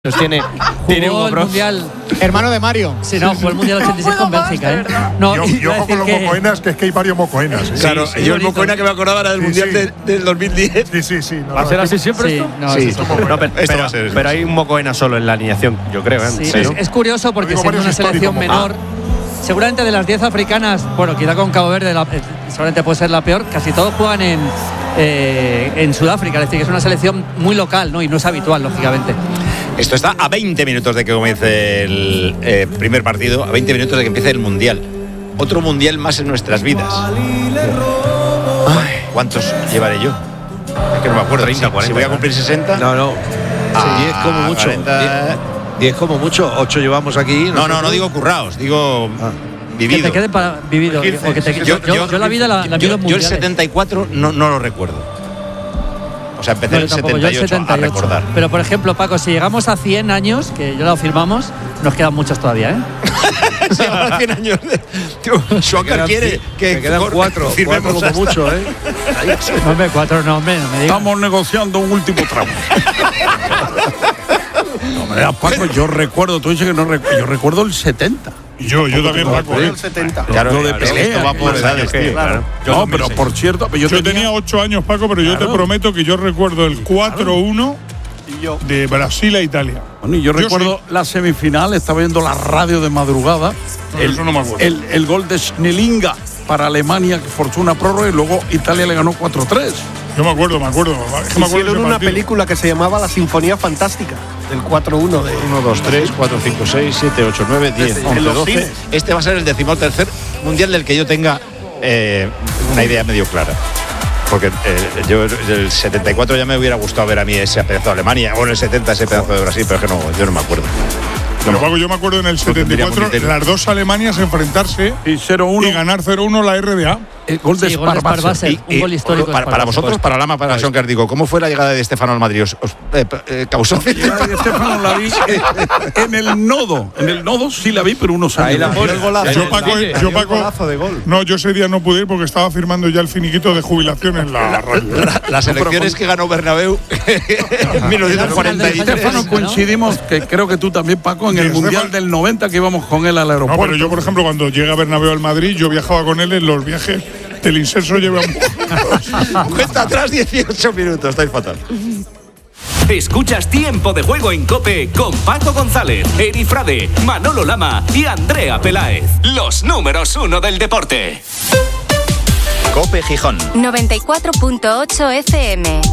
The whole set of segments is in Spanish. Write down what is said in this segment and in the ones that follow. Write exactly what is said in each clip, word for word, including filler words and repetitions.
Los tiene, tiene jugó Hugo el Bros. mundial. Hermano de Mario. Sí, no, jugó el mundial ochenta y seis con Bélgica, ¿eh? No, yo yo ojo con los que... mocoenas, que es que hay varios mocoenas. ¿eh? Claro, sí, yo el bonito. mocoena que me acordaba era del Sí, mundial sí. de- del dos mil diez. Sí, sí, sí. No, ¿Va a ser así siempre Sí, esto? no, Sí. sí, sí. No, pero, Esto pero- va a ser, pero hay un Mocoena solo en la alineación, yo creo. ¿eh? Sí, Sí. es, es curioso porque Digo, siendo una varios selección históricos, menor, seguramente de las diez africanas, bueno, quizá con Cabo Verde la- eh, seguramente puede ser la peor, casi todos juegan en, eh, en Sudáfrica, es decir, que es una selección muy local, ¿no? Y no es habitual, lógicamente. Esto está a veinte minutos de que comience el eh, primer partido, a veinte minutos de que empiece el mundial. Otro mundial más en nuestras vidas. Ay, ¿cuántos llevaré yo? Es que no me acuerdo. treinta, Si- cuarenta, si voy a ¿no? cumplir sesenta. No, no. Ah, diez como mucho. cuarenta. diez como mucho. ocho llevamos aquí. No, no, no digo curraos, digo Ah. Que vivido. te quede para vivido. quince, o que te- sí, yo, sí, yo- yo- yo la vida la, la yo, vivo en yo el mundiales. setenta y cuatro no, no lo recuerdo. O sea, empecé No, en yo el tampoco, yo setenta el y ocho setenta y a ocho. recordar. Pero por ejemplo, Paco, si llegamos a cien años, que ya lo firmamos, nos quedan muchos todavía, ¿eh? Sí, ahora cien años de. Tío, Schwager quiere que Me quedan cor- cuatro. firmemos Cuatro como hasta- mucho, ¿eh? No, hombre, cuatro, no, hombre, no me digas. Estamos negociando un último tramo. No me digas, Paco, yo recuerdo, tú dices que no recuerdo, yo recuerdo el setenta. Yo, yo también, Paco. Sí. ¿eh? El setenta. Claro, Lo de es que pelea, esto va por que- edades, tío. Claro. Yo No, dos mil pero seis. por cierto, yo, Yo tenía ocho años, Paco, pero yo te Claro. prometo que yo recuerdo el cuatro uno de Brasil a Italia. Bueno, y yo, Yo recuerdo la semifinal, estaba viendo la radio de madrugada. No, el, eso no me acuerdo. el, el gol de Schnelinga para Alemania, que forzó una prórroga, y luego Italia le ganó cuatro tres. Yo me acuerdo, me acuerdo. Es que me acuerdo Hicieron de ese una partido. película que se llamaba La Sinfonía Fantástica, del cuatro uno de uno, dos, tres, cuatro, cinco, seis, siete, ocho, nueve, diez, En once, los doce. cines. Este va a ser el decimotercer mundial del que yo tenga eh, una idea medio clara. Porque eh, yo del setenta y cuatro ya me hubiera gustado ver a mí ese pedazo de Alemania, o en el setenta ese pedazo de Brasil, pero es que no, yo no me acuerdo. Pero Paco, yo me acuerdo en el setenta y tendríamos cuatro criterio. las dos Alemanias enfrentarse Y cero uno. y ganar cero uno la R B A. El gol de Sí, gol de Sparvaser. Sparvaser. un gol histórico de para, para Sparvaser. vosotros, para Lama, para Sonker, digo, ¿cómo fue la llegada de Estefano al Madrid? ¿Os, os, eh, eh, causó Mira, Estefano la vi eh, en el nodo. En el nodo sí la vi, pero unos años. Ahí la pone. Yo, Paco, yo, Paco, no, yo ese día no pude ir porque estaba firmando ya el finiquito de jubilación en la radio. La- las elecciones que ganó Bernabéu en mil novecientos cuarenta y tres. Estefano, coincidimos, que creo que tú también, Paco, en Sí, el Estefano- Mundial del noventa que íbamos con él al No, aeropuerto. pero yo, por ejemplo, cuando llega Bernabéu al Madrid, yo viajaba con él en los viajes del inserso lleva Cuenta atrás dieciocho minutos, estáis fatal. Escuchas Tiempo de Juego en COPE con Paco González, Eri Frade, Manolo Lama y Andrea Peláez. Los números uno del deporte. Cope Gijón. noventa y cuatro punto ocho F M.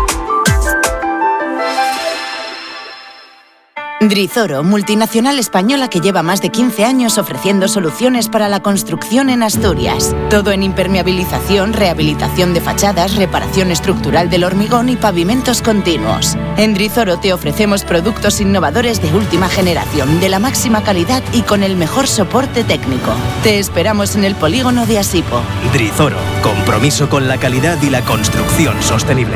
Drizoro, multinacional española que lleva más de quince años ofreciendo soluciones para la construcción en Asturias. Todo en impermeabilización, rehabilitación de fachadas, reparación estructural del hormigón y pavimentos continuos. En Drizoro te ofrecemos productos innovadores de última generación, de la máxima calidad y con el mejor soporte técnico. Te esperamos en el polígono de Asipo. Drizoro, compromiso con la calidad y la construcción sostenible.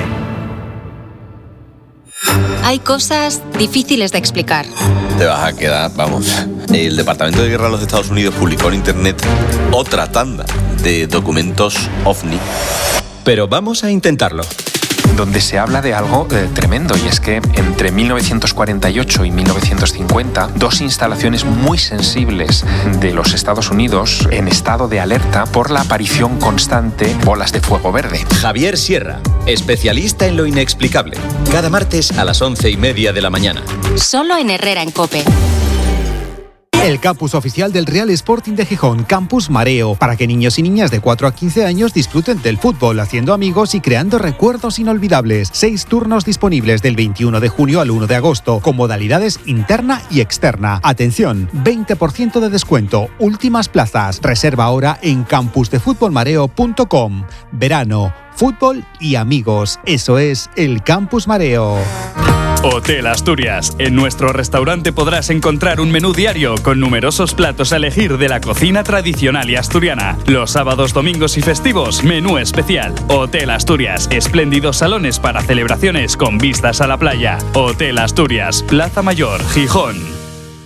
Hay cosas difíciles de explicar. Te vas a quedar, vamos. El Departamento de Guerra de los Estados Unidos publicó en internet otra tanda de documentos OVNI. Pero vamos a intentarlo. Donde se habla de algo eh, tremendo, y es que entre mil novecientos cuarenta y ocho y mil novecientos cincuenta, dos instalaciones muy sensibles de los Estados Unidos en estado de alerta por la aparición constante de bolas de fuego verde. Javier Sierra, especialista en lo inexplicable. Cada martes a las once y media de la mañana. Solo en Herrera en COPE. El campus oficial del Real Sporting de Gijón, Campus Mareo, para que niños y niñas de cuatro a quince años disfruten del fútbol, haciendo amigos y creando recuerdos inolvidables. Seis turnos disponibles del veintiuno de junio al uno de agosto, con modalidades interna y externa. Atención, veinte por ciento de descuento, últimas plazas. Reserva ahora en campus de fútbol mareo punto com. Verano, fútbol y amigos. Eso es el Campus Mareo. Hotel Asturias. En nuestro restaurante podrás encontrar un menú diario con numerosos platos a elegir de la cocina tradicional y asturiana. Los sábados, domingos y festivos, menú especial. Hotel Asturias. Espléndidos salones para celebraciones con vistas a la playa. Hotel Asturias, Plaza Mayor, Gijón.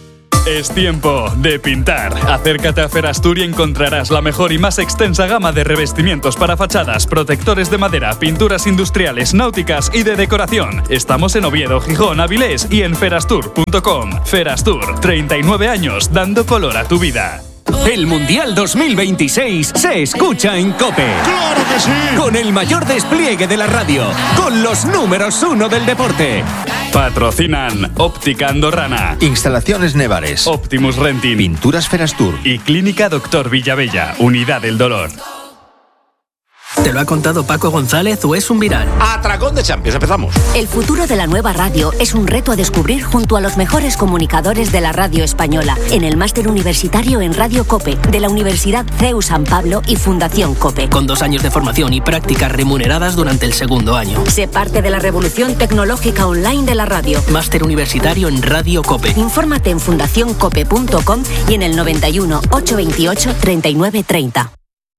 Es tiempo de pintar. Acércate a Ferastur y encontrarás la mejor y más extensa gama de revestimientos para fachadas, protectores de madera, pinturas industriales, náuticas y de decoración. Estamos en Oviedo, Gijón, Avilés y en ferastur punto com. Ferastur, treinta y nueve años dando color a tu vida. El Mundial dos mil veintiséis se escucha en COPE. ¡Claro que sí! Con el mayor despliegue de la radio, con los números uno del deporte. Patrocinan Óptica Andorrana, Instalaciones Nevares, Optimus Renting, Pinturas Ferastur y Clínica Doctor Villavella, Unidad del Dolor. ¿Te lo ha contado Paco González o es un viral? Atracón de Champions, empezamos. El futuro de la nueva radio es un reto a descubrir junto a los mejores comunicadores de la radio española en el máster universitario en Radio COPE de la Universidad C E U San Pablo y Fundación COPE. Con dos años de formación y prácticas remuneradas durante el segundo año. Sé parte de la revolución tecnológica online de la radio. Máster universitario en Radio COPE. Infórmate en fundación cope punto com y en el noventa y uno, ochocientos veintiocho, treinta y nueve treinta.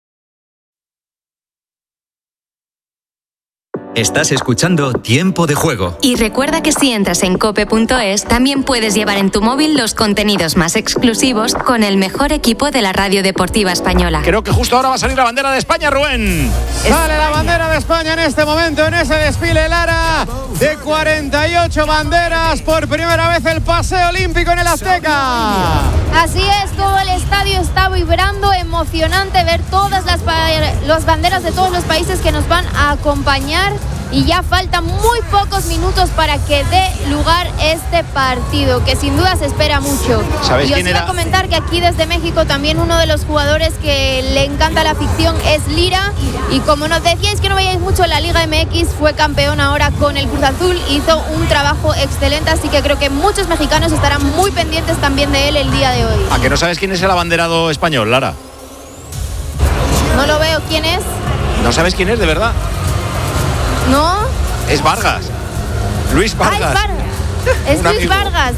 Estás escuchando Tiempo de Juego. Y recuerda que si entras en cope punto es, también puedes llevar en tu móvil los contenidos más exclusivos con el mejor equipo de la radio deportiva española. Creo que justo ahora va a salir la bandera de España, Rubén. Sale la bandera de España en este momento, en ese desfile, Lara, de cuarenta y ocho banderas. Por primera vez el paseo olímpico en el Azteca. Así es, todo el estadio está vibrando, emocionante ver todas las, las banderas de todos los países que nos van a acompañar. Y ya faltan muy pocos minutos para que dé lugar este partido, que sin duda se espera mucho. ¿Sabes y os quién iba era? a comentar que aquí desde México también uno de los jugadores que le encanta la ficción es Lira. Y como nos decíais que no veíais mucho en la Liga M X, fue campeón ahora con el Cruz Azul, hizo un trabajo excelente, así que creo que muchos mexicanos estarán muy pendientes también de él el día de hoy. ¿A que no sabes quién es el abanderado español, Lara? No lo veo, ¿quién es? ¿No sabes quién es, de verdad? ¿No? Es Vargas. Luis Vargas. Ah, es Vargas. Es Un Luis amigo. Vargas.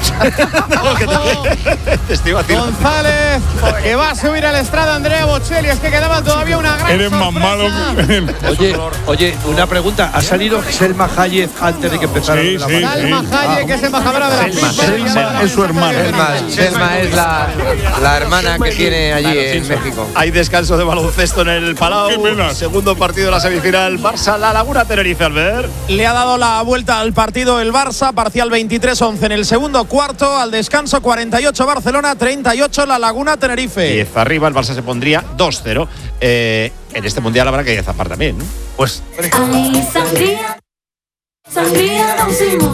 Te estoy haciendo. González, que va a subir al estrado Andrea Bocelli. Es que quedaba todavía una gran Eres más sorpresa. malo que... Oye, oye, una pregunta. ¿Ha salido Selma Hayek antes de que empezara Sí, la sí, partida? Salma Hayek, que es embajadora de la Selma, FIFA. Selma es su hermana. Selma, Selma es la, la hermana que tiene allí en México. Hay descanso de baloncesto en el Palau. Segundo partido de la semifinal. Barça, La Laguna, Tenerife, Albert. Le ha dado la vuelta al partido el Barça, parcial veintitrés once en el segundo cuarto, al descanso cuarenta y ocho Barcelona, treinta y ocho La Laguna, Tenerife. diez arriba, el Barça se pondría dos cero. Eh, en este mundial habrá que zapar también, ¿no? Pues. Ay, sangría, sangría da un